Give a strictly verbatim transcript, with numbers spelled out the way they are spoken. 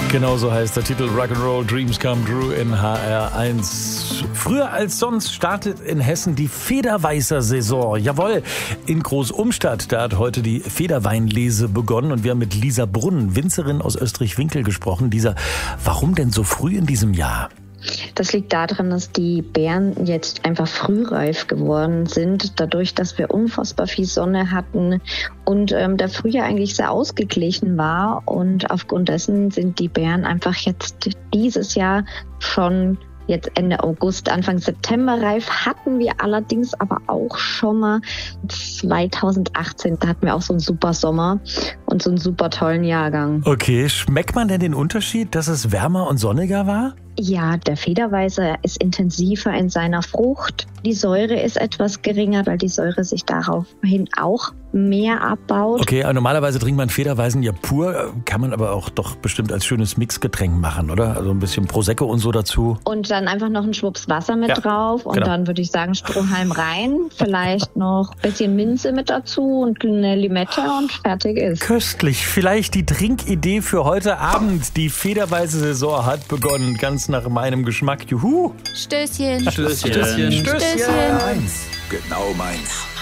Genau so heißt der Titel Rock'n'Roll Dreams Come True in H R eins. Früher als sonst startet in Hessen die Federweißer-Saison. Jawohl, in Großumstadt, da hat heute die Federweinlese begonnen und wir haben mit Lisa Brunn, Winzerin aus Österreich-Winkel, gesprochen. Lisa, warum denn so früh in diesem Jahr? Das liegt daran, dass die Beeren jetzt einfach frühreif geworden sind, dadurch, dass wir unfassbar viel Sonne hatten und ähm, der Frühjahr eigentlich sehr ausgeglichen war. Und aufgrund dessen sind die Beeren einfach jetzt dieses Jahr schon jetzt Ende August, Anfang September reif, hatten wir allerdings aber auch schon mal zweitausendachtzehn, da hatten wir auch so einen super Sommer und so einen super tollen Jahrgang. Okay, schmeckt man denn den Unterschied, dass es wärmer und sonniger war? Ja, der Federweißer ist intensiver in seiner Frucht. Die Säure ist etwas geringer, weil die Säure sich daraufhin auch mehr abbaut. Okay, aber normalerweise trinkt man Federweißen ja pur, kann man aber auch doch bestimmt als schönes Mixgetränk machen, oder? Also ein bisschen Prosecco und so dazu. Und dann einfach noch einen Schwupps Wasser mit ja, drauf und genau. Dann würde ich sagen Strohhalm rein, vielleicht noch ein bisschen Minze mit dazu und eine Limette und fertig ist. Köstlich, vielleicht die Trinkidee für heute Abend. Die Federweiße-Saison hat begonnen, ganz nach meinem Geschmack. Juhu! Stößchen. Stößchen. Stößchen. Stößchen. Stößchen. Eins. Genau meins.